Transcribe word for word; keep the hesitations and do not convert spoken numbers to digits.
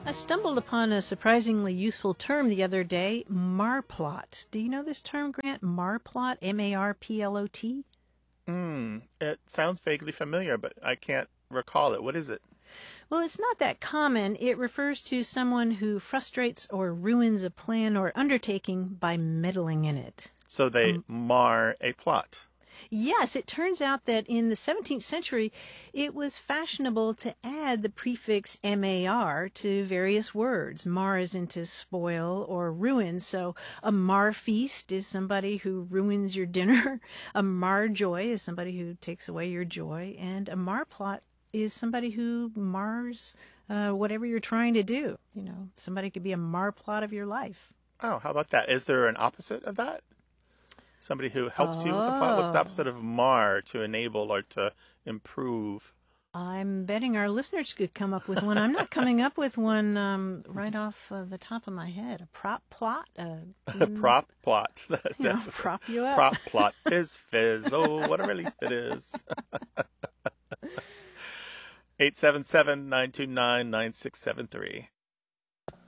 I stumbled upon a surprisingly useful term the other day, marplot. Do you know this term, Grant? Marplot, M A R P L O T? Hmm, it sounds vaguely familiar, but I can't recall it. What is it? Well, it's not that common. It refers to someone who frustrates or ruins a plan or undertaking by meddling in it. So they mar a plot. Yes, it turns out that in the seventeenth century, it was fashionable to add the prefix mar to various words. Mar is into spoil or ruin. So a mar feast is somebody who ruins your dinner. A mar joy is somebody who takes away your joy. And a marplot is somebody who mars uh, whatever you're trying to do. You know, somebody could be a marplot of your life. Oh, how about that? Is there an opposite of that? Somebody who helps you with the plot? What's the opposite of mar, to enable or to improve? I'm betting our listeners could come up with one. I'm not coming up with one um, right off uh, the top of my head. A prop plot? A prop plot. That, you know, prop you up. Prop plot. Fizz, fizz. Oh, what a relief it is. eight seven seven, nine two nine, nine six seven three.